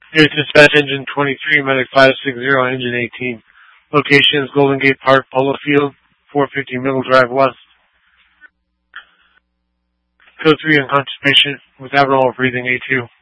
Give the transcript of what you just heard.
Air Dispatch Engine 23, Medic 560, Engine 18. Location is Golden Gate Park, Polo Field, 450 Middle Drive West. Code 3 unconscious patient with abnormal breathing, A2.